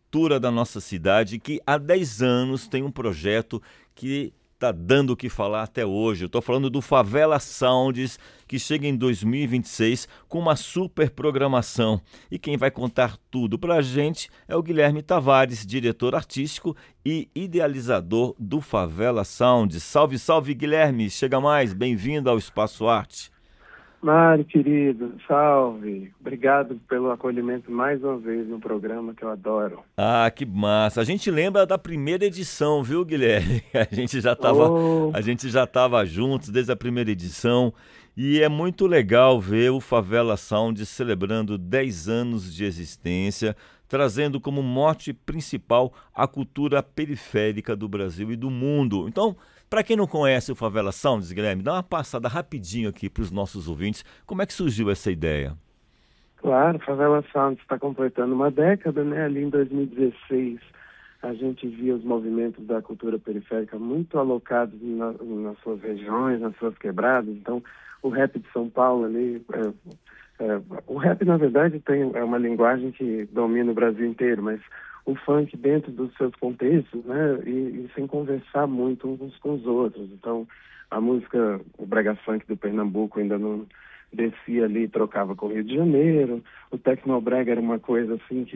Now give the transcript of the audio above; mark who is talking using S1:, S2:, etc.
S1: cultura da nossa cidade, que há 10 anos tem um projeto que está dando o que falar até hoje. Eu estou falando do Favela Sounds, que chega em 2026 com uma super programação. E quem vai contar tudo para a gente é o Guilherme Tavares, diretor artístico e idealizador do Favela Sounds. Salve, salve, Guilherme! Chega mais, bem-vindo ao Espaço Arte.
S2: Mário, querido, salve. Obrigado pelo acolhimento mais uma vez no programa que eu adoro.
S1: Ah, que massa. A gente lembra da primeira edição, viu, Guilherme?
S2: Oh,
S1: A gente já estava juntos desde a primeira edição e é muito legal ver o Favela Sound celebrando 10 anos de existência, trazendo como mote principal a cultura periférica do Brasil e do mundo. Então, para quem não conhece o Favela Sounds, Guilherme, dá uma passada rapidinho aqui para os nossos ouvintes. Como é que surgiu essa ideia?
S2: claro, Favela Sound está completando uma década, né? Ali em 2016, a gente via os movimentos da cultura periférica muito alocados nas suas regiões, nas suas quebradas. Então, o rap de São Paulo ali, o rap, na verdade, é uma linguagem que domina o Brasil inteiro, mas o funk dentro dos seus contextos, né, e sem conversar muito uns com os outros. Então, a música, o brega funk do Pernambuco ainda não descia ali e trocava com o Rio de Janeiro. O tecnobrega era uma coisa assim que